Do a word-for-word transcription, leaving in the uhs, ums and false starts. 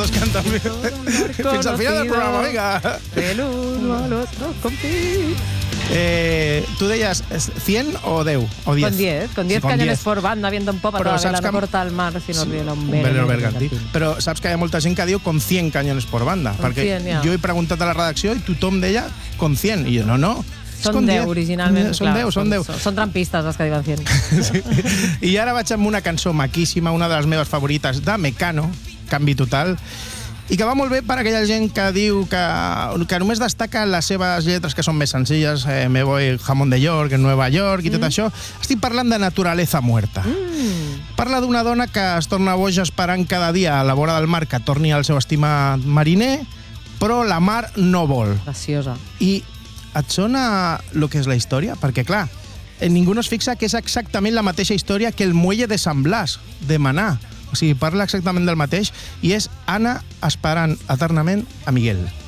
dos canten fins al final del programa, vinga. El uno al otro compite. Eh, tu deies cien o deu? O diez? Con diez, con diez Sí, con cañones diez. por banda, viendo un popa, Però toda saps vela, que- no corta el mar, sino Sí, riel un un velo bergantín. bergantín. Però saps que hi ha molta gent que diu con cien cañones por banda. Con perquè cien, ja. jo he preguntat a la redacció i tothom deia con cien. I jo, no, no. és Són con deu, diez. originalment. Són clar, deu, són deu. Són, són trampistes, els que diuen cien. Sí. I ara vaig amb una cançó maquíssima, una de les meves favorites, de Mecano, Canvi Total, i que va molt bé per aquella gent que diu que, que només destaca les seves lletres que són més senzilles, eh, Me voy jamón de York, en Nueva York i tot Mm. això. Estic parlant de Naturaleza Muerta. Mm. Parla d'una dona que es torna boja esperant cada dia a la vora del mar que torni el seu estimat mariner, però la mar no vol. Graciosa. I et sona el que és la història? Perquè, clar, eh, ningú no es fixa que és exactament la mateixa història que el muelle de Sant Blas, de Manà. O sigui, parla exactament del mateix i és Anna esperant eternament a Miguel.